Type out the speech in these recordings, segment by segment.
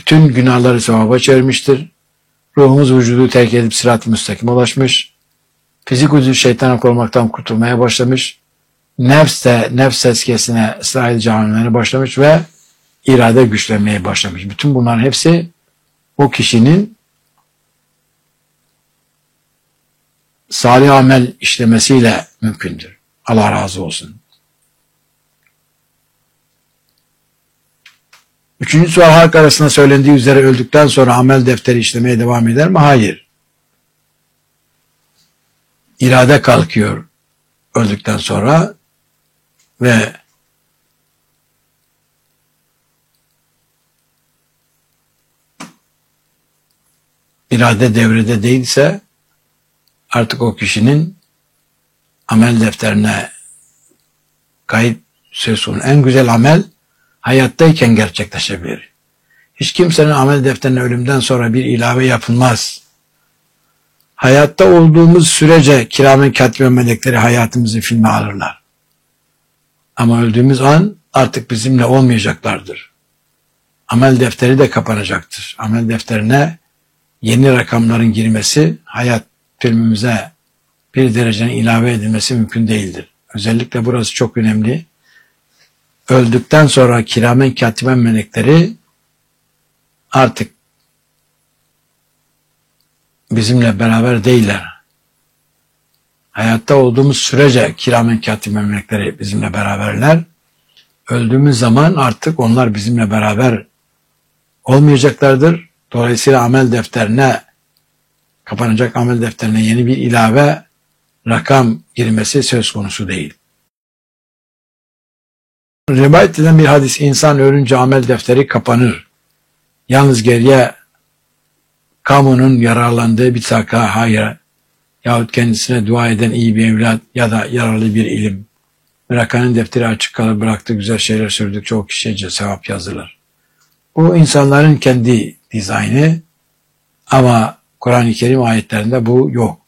Bütün günahları sevaba çevirmiştir. Ruhumuz vücudu terk edip sırat-ı müstakime ulaşmış. Fizik vücudu şeytana korumaktan kurtulmaya başlamış. Nefs de nefs tezkiyesine ısrar edici amellerine başlamış ve irade güçlenmeye başlamış. Bütün bunların hepsi o kişinin salih amel işlemesiyle mümkündür. Allah razı olsun. Üçüncü sual, halk arasında söylendiği üzere öldükten sonra amel defteri işlemeye devam eder mi? Hayır. İrade kalkıyor öldükten sonra ve irade devrede değilse artık o kişinin amel defterine kayıt söz konusu. En güzel amel hayattayken gerçekleşebilir. Hiç kimsenin amel defterine ölümden sonra bir ilave yapılmaz. Hayatta olduğumuz sürece kiramen katibe melekleri hayatımızı filme alırlar. Ama öldüğümüz an artık bizimle olmayacaklardır. Amel defteri de kapanacaktır. Amel defterine yeni rakamların girmesi, hayat filmimize bir derecenin ilave edilmesi mümkün değildir. Özellikle burası çok önemli. Öldükten sonra kiramen katiben melekleri artık bizimle beraber değiller. Hayatta olduğumuz sürece kiramen katiben melekleri bizimle beraberler. Öldüğümüz zaman artık onlar bizimle beraber olmayacaklardır. Dolayısıyla amel defterine, kapanacak amel defterine yeni bir ilave rakam girmesi söz konusu değil. Rivayet edilen bir hadis, insan ölünce amel defteri kapanır. Yalnız geriye kamunun yararlandığı bir sadaka, hayır yahut kendisine dua eden iyi bir evlat ya da yararlı bir ilim. Bırakanın defteri açık kalır, bıraktığı güzel şeyler sürdükçe o kişiye sevap yazılır. Bu insanların kendi dizaynı ama Kur'an-ı Kerim ayetlerinde bu yok.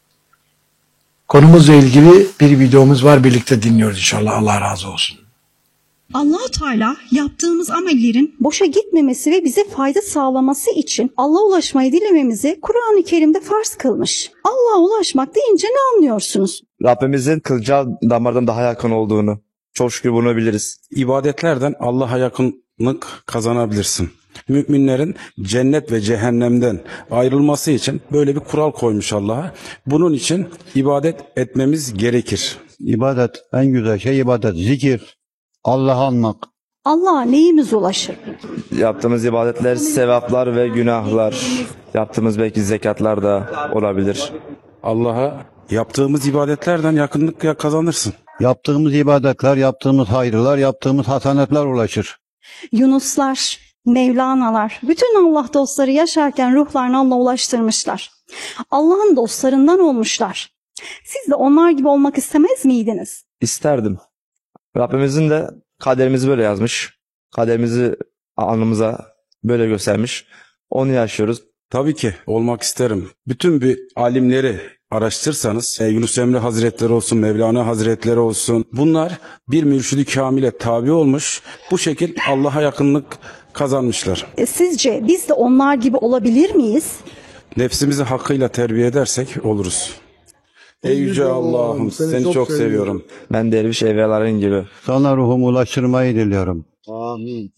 Konumuzla ilgili bir videomuz var, birlikte dinliyoruz inşallah. Allah razı olsun. Allah-u Teala yaptığımız amellerin boşa gitmemesi ve bize fayda sağlaması için Allah'a ulaşmayı dilememizi Kur'an-ı Kerim'de farz kılmış. Allah'a ulaşmak deyince ne anlıyorsunuz? Rabbimizin kılcal damardan daha yakın olduğunu. Çok şükür bunu biliriz. İbadetlerden Allah'a yakınlık kazanabilirsin. Müminlerin cennet ve cehennemden ayrılması için böyle bir kural koymuş Allah'a. Bunun için ibadet etmemiz gerekir. İbadet, en güzel şey ibadet, zikir, Allah'ı anmak. Allah'a neyimiz ulaşır? Yaptığımız ibadetler, sevaplar ve günahlar. Yaptığımız belki zekatlar da olabilir. Allah'a yaptığımız ibadetlerden yakınlık kazanırsın. Yaptığımız ibadetler, yaptığımız hayırlar, yaptığımız hasenetler ulaşır. Yunuslar, Mevlanalar, bütün Allah dostları yaşarken ruhlarını Allah'a ulaştırmışlar. Allah'ın dostlarından olmuşlar. Siz de onlar gibi olmak istemez miydiniz? İsterdim. Rabbimizin de kaderimizi böyle yazmış. Kaderimizi alnımıza böyle göstermiş. Onu yaşıyoruz. Tabii ki olmak isterim. Bütün bir alimleri araştırsanız, Yunus Emre Hazretleri olsun, Mevlana Hazretleri olsun, bunlar bir mürşid-i kamile tabi olmuş, bu şekil Allah'a yakınlık kazanmışlar. Sizce biz de onlar gibi olabilir miyiz? Nefsimizi hakkıyla terbiye edersek oluruz. Ey Yüce Allah'ım, seni çok seviyorum. Ben derviş evliyaların gibi. Sana ruhumu ulaştırmayı diliyorum. Bir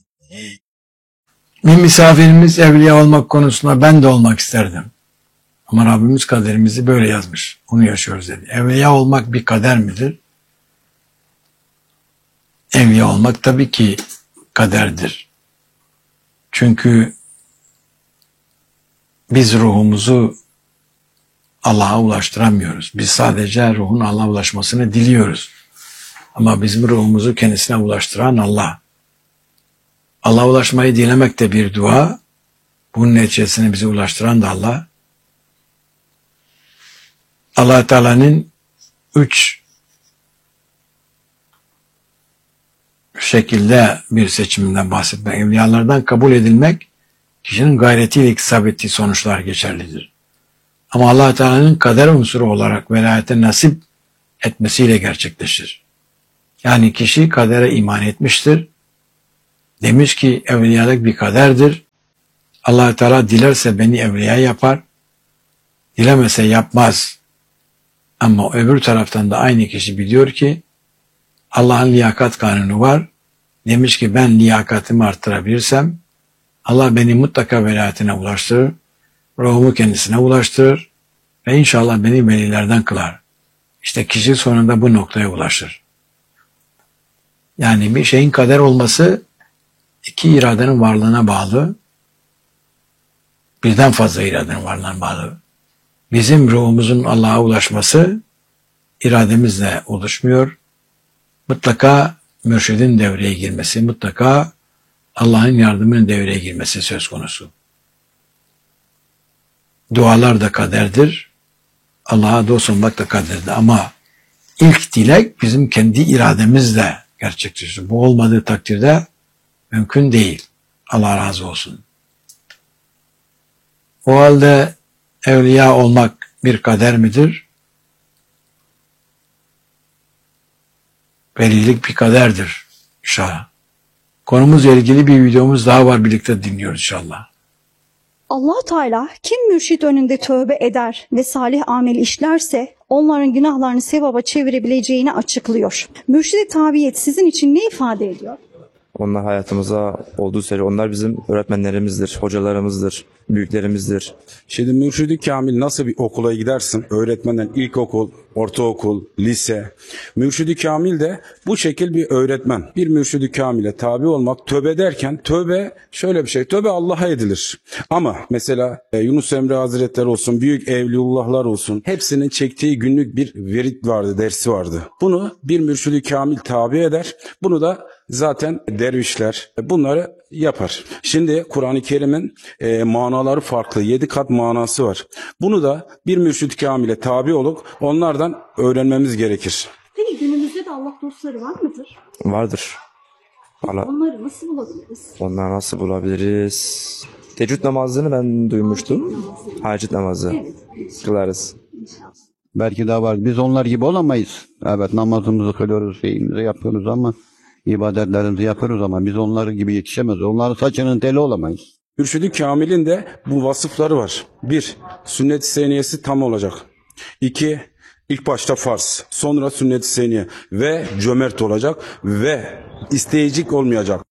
misafirimiz evliya olmak konusunda ben de olmak isterdim. Ama Rabbimiz kaderimizi böyle yazmış. Onu yaşıyoruz dedi. Evliya olmak bir kader midir? Evliya olmak tabii ki kaderdir. Çünkü biz ruhumuzu Allah'a ulaştıramıyoruz. Biz sadece ruhun Allah'a ulaşmasını diliyoruz. Ama bizim ruhumuzu kendisine ulaştıran Allah. Allah'a ulaşmayı dilemek de bir dua. Bunun neticesini bize ulaştıran da Allah. Allah Teala'nın 3 şekilde bir seçiminden bahsetmek. Evliyalardan kabul edilmek, kişinin gayretiyle iktisap ettiği sonuçlar geçerlidir. Ama Allah Teala'nın kader unsuru olarak velayete nasip etmesiyle gerçekleşir. Yani kişi kadere iman etmiştir. Demiş ki evliyalık bir kaderdir. Allah Teala dilerse beni evliya yapar, dilemese yapmaz. Ama öbür taraftan da aynı kişi biliyor ki Allah'ın liyakat kanunu var. Demiş ki ben liyakatimi arttırabilirsem Allah beni mutlaka velayetine ulaştırır, ruhumu kendisine ulaştırır ve inşallah beni velilerden kılar. İşte kişi sonunda bu noktaya ulaşır. Yani bir şeyin kader olması iki iradenin varlığına bağlı, birden fazla iradenin varlığına bağlı. Bizim ruhumuzun Allah'a ulaşması irademizle oluşmuyor. Mutlaka mürşidin devreye girmesi, mutlaka Allah'ın yardımının devreye girmesi söz konusu. Dualar da kaderdir. Allah'a dost olmak da kaderdir. Ama ilk dilek bizim kendi irademizle gerçekleşir. Bu olmadığı takdirde mümkün değil. Allah razı olsun. O halde evliya olmak bir kader midir? Velilik bir kaderdir inşallah. Konumuzla ilgili bir videomuz daha var, birlikte dinliyoruz inşallah. Allah Teala kim mürşit önünde tövbe eder ve salih amel işlerse onların günahlarını sevaba çevirebileceğini açıklıyor. Mürşide tabiyet sizin için ne ifade ediyor? Onlar hayatımıza olduğu sürece onlar bizim öğretmenlerimizdir, hocalarımızdır, büyüklerimizdir. Şimdi Mürşid-i Kamil nasıl bir okula gidersin? Öğretmenden ilkokul, ortaokul, lise. Mürşid-i Kamil de bu şekil bir öğretmen. Bir Mürşid-i Kamil'e tabi olmak, tövbe derken tövbe şöyle bir şey. Tövbe Allah'a edilir. Ama mesela Yunus Emre Hazretleri olsun, büyük evliyullahlar olsun, hepsinin çektiği günlük bir verit vardı, dersi vardı. Bunu bir Mürşid-i Kamil tabi eder. Bunu da zaten dervişler bunları yapar. Şimdi Kur'an-ı Kerim'in manaları farklı. 7 kat manası var. Bunu da bir mürşid-i kamile tabi olup onlardan öğrenmemiz gerekir. Peki günümüzde de Allah dostları var mıdır? Vardır. Onları nasıl bulabiliriz? Onları nasıl bulabiliriz? Teheccüd namazını ben duymuştum. Hacet namazı kılarız. Belki de var. Biz onlar gibi olamayız. Evet, namazımızı kılıyoruz, şeyimizi yapıyoruz ama ibadetlerimizi yapıyoruz ama biz onlar gibi yetişemeyiz. Onların saçının teli olamayız. Mürşid-i Kamil'in de bu vasıfları var. 1. Sünnet-i seniyesi tam olacak. 2. İlk başta farz, sonra sünnet-i seniye ve cömert olacak ve isteyicik olmayacak.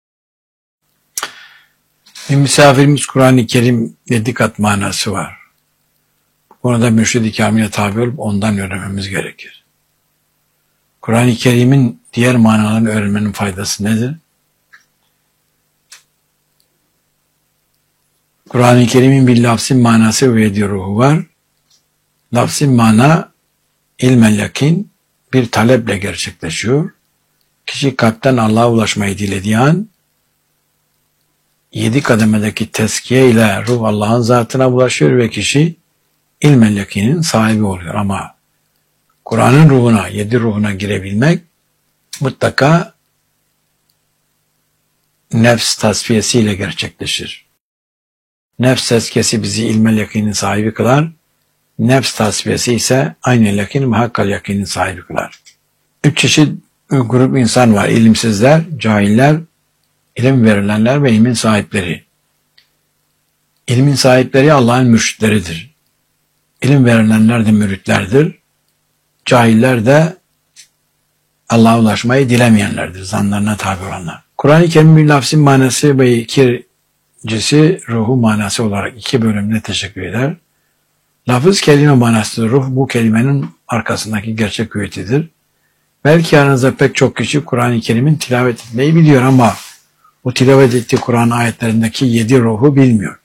Bir misafirimiz Kur'an-ı Kerim 7 kat manası var. Bu konuda Mürşid-i Kamil'e tabi olup ondan öğrenmemiz gerekir. Kur'an-ı Kerim'in diğer manalarını öğrenmenin faydası nedir? Kur'an-ı Kerim'in bir lafzı manası ve bir ruhu var. Lafzı mana ilmel yakin bir taleple gerçekleşiyor. Kişi kalpten Allah'a ulaşmayı dilediği an 7 kademedeki tezkiye ile ruh Allah'ın zatına ulaşıyor ve kişi ilmel yakinin sahibi oluyor. Ama Kur'an'ın ruhuna, 7 ruhuna girebilmek mutlaka nefs tasfiyesiyle gerçekleşir. Nefs tezkiyesi bizi ilmel yakinin sahibi kılar. Nefs tasfiyesi ise aynı yakin ve hakkal yakinin sahibi kılar. 3 çeşit grup insan var. İlimsizler, cahiller, ilim verilenler ve ilmin sahipleri. İlmin sahipleri Allah'ın mürşitleridir. İlim verilenler de müritlerdir. Cahiller de Allah'a ulaşmayı dilemeyenlerdir. Zanlarına tabi olanlar. Kur'an-ı Kerim'in lafzın manası ve ikincisi ruhu manası olarak 2 bölümde teşekkür eder. Lafız kelime manası ruh bu kelimenin arkasındaki gerçek hüviyetidir. Belki aranızda pek çok kişi Kur'an-ı Kerim'in tilavet etmeyi biliyor ama bu tilavet ettiği Kur'an ayetlerindeki 7 ruhu bilmiyor.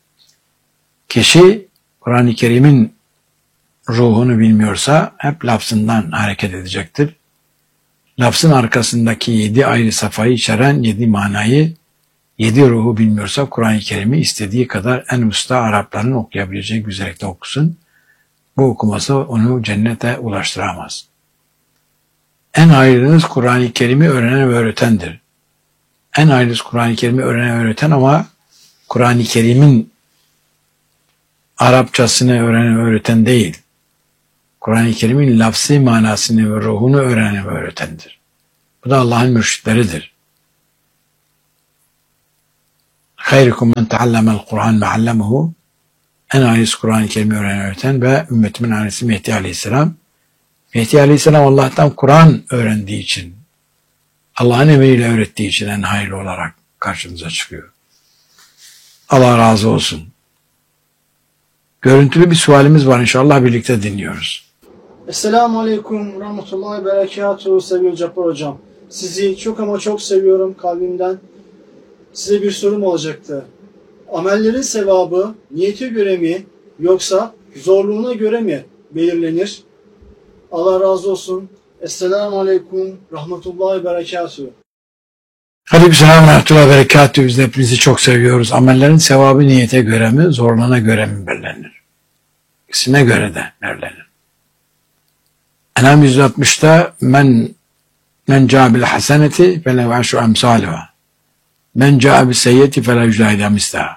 Kişi Kur'an-ı Kerim'in ruhunu bilmiyorsa hep lafzından hareket edecektir. Lafzın arkasındaki 7 ayrı safhayı içeren 7 manayı, 7 ruhu bilmiyorsa Kur'an-ı Kerim'i istediği kadar en usta Arapların okuyabileceği güzellikte okusun. Bu okuması onu cennete ulaştıramaz. En hayırlınız Kur'an-ı Kerim'i öğrenen ve öğretendir. En hayırlısı Kur'an-ı Kerim'i öğrenen ve öğreten ama Kur'an-ı Kerim'in Arapçasını öğrenen ve öğreten değil. Kur'an-ı Kerim'in lafzi manasını ve ruhunu öğrenen ve öğretendir. Bu da Allah'ın mürşitleridir. Hayrukum men teallemel Kur'an ve allemehu. En ailesi Kur'an-ı Kerim'i öğreten ve ümmetimin ailesi Mehdi Aleyhisselam. Mehdi Aleyhisselam Allah'tan Kur'an öğrendiği için, Allah'ın emriyle öğrettiği için en hayırlı olarak karşımıza çıkıyor. Allah razı olsun. Görüntülü bir sualimiz var, inşallah birlikte dinliyoruz. Esselamu Aleyküm Rahmetullahi Berekatuhu sevgili Cabbar Hocam. Sizi çok ama çok seviyorum kalbimden. Size bir sorum olacaktı. Amellerin sevabı niyete göre mi yoksa zorluğuna göre mi belirlenir? Allah razı olsun. Esselamu Aleyküm Rahmetullahi Berekatuhu. Aleykümselam ve rahmetullahi ve berekatuhu. Biz de hepinizi çok seviyoruz. Amellerin sevabı niyete göre mi, zorluğuna göre mi belirlenir? İkisine göre de belirlenir. Enam 160'ta men ca'a bil haseneti felev aşru emsaliha. Men ca'a bil seyyeti felev yücahide mislaha.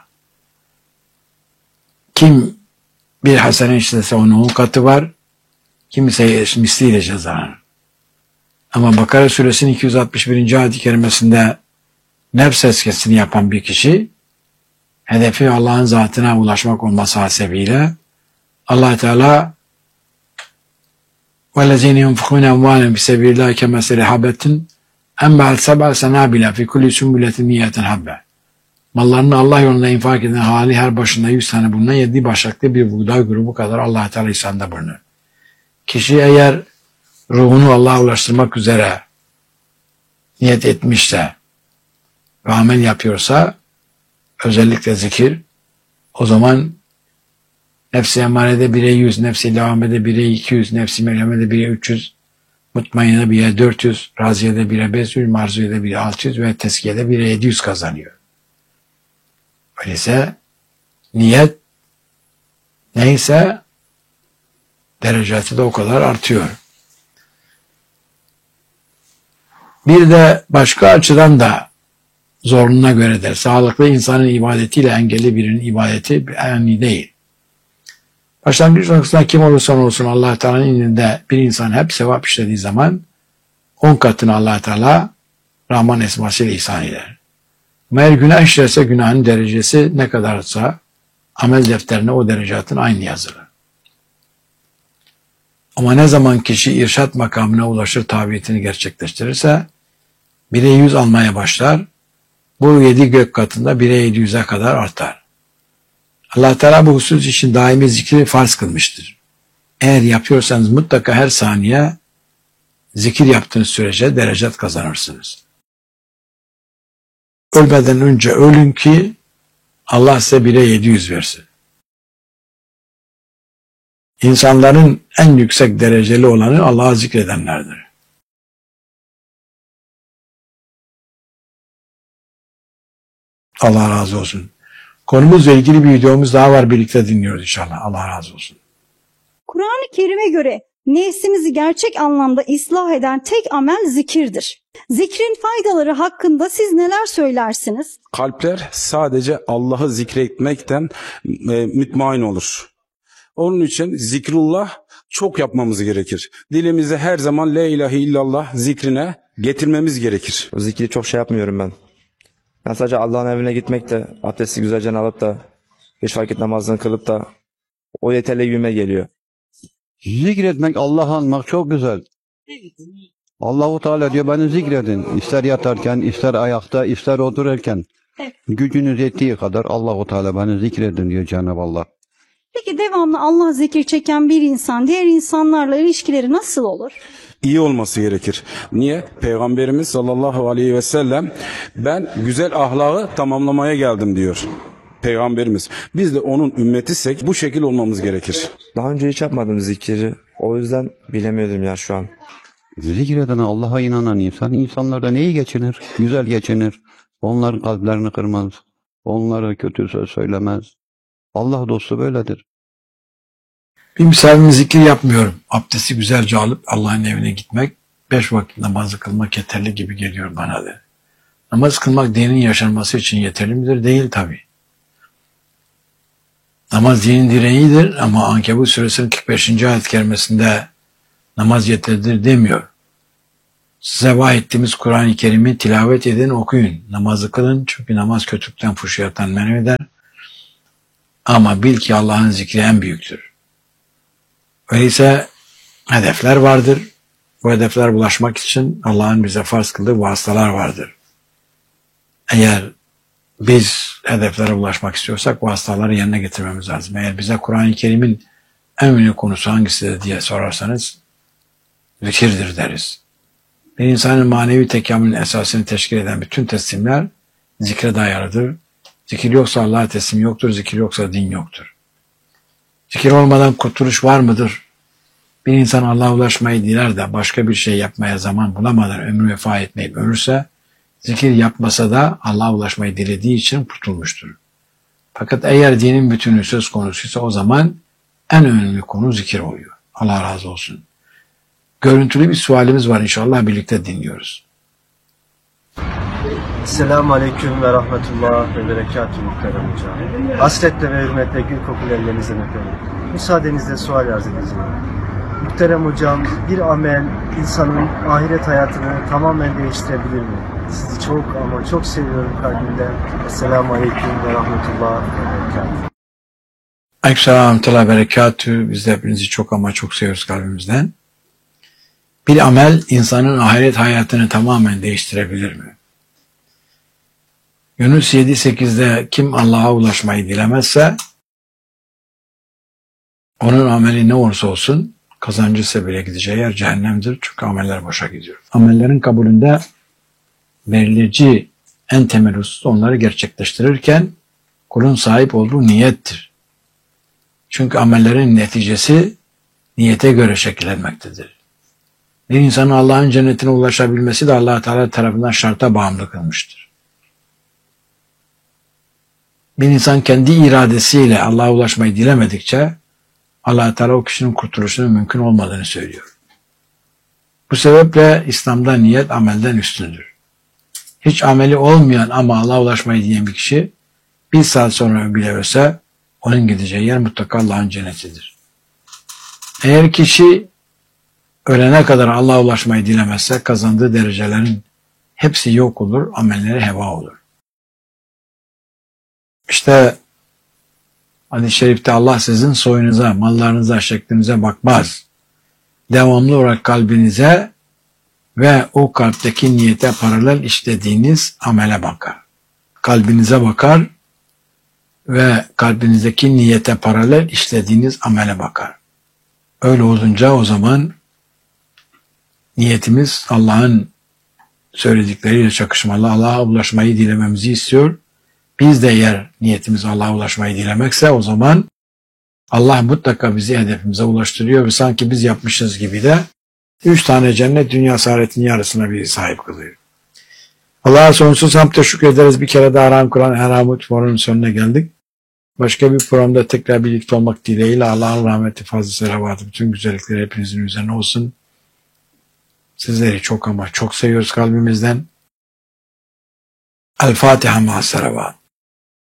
Kim bir hasene işlese onun 10 katı var. Kim ise misliyle cezalanır. Ama Bakara suresinin 261. ayet-i kerimesinde nefs eskesini yapan bir kişi hedefi Allah'ın zatına ulaşmak olması hasebiyle Allah Teala وَالَّذ۪ينَ يُنْفِقُونَ اَمْوَالًا فِي سَبِيلِ اللّٰهِ كَمَثَلِ حَبَّةٍ اَنْبَعَتْ سَبْعَ سَنَابِلَ فِي كُلِّ سُنبُلَةٍ مِيَّةٍ حَبَّةٍ. Mallarını Allah yolunda infak eden hali her başında 100 tane bulunan 7 başaklı bir buğday grubu kadar Allah Teala ihsanda bulunur. Kişi eğer ruhunu Allah'a ulaştırmak üzere niyet etmişse ve amel yapıyorsa, özellikle zikir, o zaman nefs-i emarede 1'e 100, nefs-i levamede 1'e 200, nefs-i merhamede 1'e 300, mutmainede 1'e 400, raziyede 1'e 500, marzuyede 1'e 600 ve teskiyede 1'e 700 kazanıyor. Öyleyse niyet neyse derecesi de o kadar artıyor. Bir de başka açıdan da zorluğuna göredir. Sağlıklı insanın ibadetiyle engelli birinin ibadeti aynı değil. Başlangıç noktasında kim olursa olsun Allah Teala'nın indinde bir insan hep sevap işlediği zaman 10 katını Allah Teala Rahman esmasıyla ihsan eder. Eğer günah işlerse günahın derecesi ne kadarsa amel defterine o derecatın aynı yazılır. Ama ne zaman kişi irşat makamına ulaşır, tabiyetini gerçekleştirirse 1'e 100 almaya başlar. Bu 7 gök katında 1'e 700'e kadar artar. Allah Teala bu husus için daimi zikri farz kılmıştır. Eğer yapıyorsanız mutlaka her saniye zikir yaptığınız sürece derecat kazanırsınız. Ölmeden önce ölün ki Allah size 1'e 700 versin. İnsanların en yüksek dereceli olanı Allah'ı zikredenlerdir. Allah razı olsun. Konumuzla ilgili bir videomuz daha var. Birlikte dinliyoruz inşallah. Allah razı olsun. Kur'an-ı Kerim'e göre nefsimizi gerçek anlamda ıslah eden tek amel zikirdir. Zikrin faydaları hakkında siz neler söylersiniz? Kalpler sadece Allah'ı zikretmekten mutmain olur. Onun için zikrullah çok yapmamız gerekir. Dilimize her zaman la ilahe illallah zikrine getirmemiz gerekir. O zikri çok şey yapmıyorum ben. Ben sadece Allah'ın evine gitmek de, abdesti güzelce alıp da, 5 vakit namazını kılıp da o yeterli gibime geliyor. Zikretmek, Allah'ı anmak çok güzel. Allahu Teala diyor beni zikredin. İster yatarken, ister ayakta, ister otururken. Gücünüz yettiği kadar Allahu Teala beni zikredin diyor Cenab-ı Allah. Peki devamlı Allah zikir çeken bir insan diğer insanlarla ilişkileri nasıl olur? İyi olması gerekir. Niye? Peygamberimiz sallallahu aleyhi ve sellem ben güzel ahlakı tamamlamaya geldim diyor. Peygamberimiz. Biz de onun ümmetiysek bu şekil olmamız gerekir. Daha önce hiç yapmadım zikri. O yüzden bilemiyordum ya şu an. Zikreden Allah'a inanan insan, insanlarda neyi geçinir? Güzel geçinir. Onların kalplerini kırmaz. Onlara kötü söz söylemez. Allah dostu böyledir. Bir misafirin zikir yapmıyorum. Abdesti güzelce alıp Allah'ın evine gitmek, 5 vakit namazı kılmak yeterli gibi geliyor bana da. Namaz kılmak dinin yaşanması için yeterli midir? Değil tabii. Namaz dinin direğidir ama Ankebut suresinin 45. ayet kerimesinde namaz yeterlidir demiyor. Size vahyettiğimiz Kur'an-ı Kerim'i tilavet edin, okuyun. Namazı kılın çünkü namaz kötülükten, fuhşiyattan men eder. Ama bil ki Allah'ın zikri en büyüktür. Öyleyse hedefler vardır. Bu hedefler ulaşmak için Allah'ın bize farz kıldığı vasıtalar vardır. Eğer biz hedeflere ulaşmak istiyorsak vasıtaları yerine getirmemiz lazım. Eğer bize Kur'an-ı Kerim'in en önemli konusu hangisidir diye sorarsanız zikirdir deriz. Bir insanın manevi tekamülün esasını teşkil eden bütün teslimler zikre dayalıdır. Zikir yoksa Allah'a teslim yoktur, zikir yoksa din yoktur. Zikir olmadan kurtuluş var mıdır? Bir insan Allah'a ulaşmayı diler de başka bir şey yapmaya zaman bulamadan ömrü vefa etmeyip ölürse, zikir yapmasa da Allah'a ulaşmayı dilediği için kurtulmuştur. Fakat eğer dinin bütünü söz konusuysa o zaman en önemli konu zikir oluyor. Allah razı olsun. Görüntülü bir sualimiz var, inşallah birlikte dinliyoruz. Selamun Aleyküm ve Rahmetullah ve Berekatuhu muhterem hocam. Hasretle ve hürmetle gül kokulu ellerinizden öperim. Müsaadenizle sual arz edeceğim. Muhterem hocam, bir amel insanın ahiret hayatını tamamen değiştirebilir mi? Sizi çok ama çok seviyorum kalbimden. Esselamu Aleyküm ve Rahmetullah ve Berekatuhu. Aleykümselam ve berekatühü. Biz de hepinizi çok ama çok seviyoruz kalbimizden. Bir amel insanın ahiret hayatını tamamen değiştirebilir mi? Yunus 7-8'de kim Allah'a ulaşmayı dilemezse onun ameli ne olursa olsun kazancı bile gideceği yer cehennemdir. Çünkü ameller boşa gidiyor. Amellerin kabulünde belirleyici en temel husus onları gerçekleştirirken kulun sahip olduğu niyettir. Çünkü amellerin neticesi niyete göre şekillenmektedir. Bir insanın Allah'ın cennetine ulaşabilmesi de Allah Teala tarafından şarta bağımlı kılmıştır. Bir insan kendi iradesiyle Allah'a ulaşmayı dilemedikçe Allah Teala o kişinin kurtuluşunun mümkün olmadığını söylüyor. Bu sebeple İslam'da niyet amelden üstündür. Hiç ameli olmayan ama Allah'a ulaşmayı diyen bir kişi bir saat sonra bile ölse onun gideceği yer mutlaka Allah'ın cennetidir. Eğer kişi ölene kadar Allah'a ulaşmayı dilemezse kazandığı derecelerin hepsi yok olur, amelleri heva olur. İşte hadis-i şerifte Allah sizin soyunuza, mallarınıza, şeklinize bakmaz. Devamlı olarak kalbinize ve o kalpteki niyete paralel işlediğiniz amele bakar. Kalbinize bakar ve kalbinizdeki niyete paralel işlediğiniz amele bakar. Öyle olunca o zaman niyetimiz Allah'ın söyledikleriyle çakışmalı. Allah'a ulaşmayı dilememizi istiyor. Biz de eğer niyetimiz Allah'a ulaşmayı dilemekse o zaman Allah mutlaka bizi hedefimize ulaştırıyor ve sanki biz yapmışız gibi de 3 tane cennet dünya saadetin yarısına bizi sahip kılıyor. Allah'a sonsuz hamd teşekkür ederiz. Bir kere daha Aram Kur'an Eramut Forum'un sonuna geldik. Başka bir programda tekrar birlikte olmak dileğiyle Allah'ın rahmeti, fazla selavatı, bütün güzellikleri hepinizin üzerine olsun. Sizleri çok ama çok seviyoruz kalbimizden. El Fatiha ma'as selavat.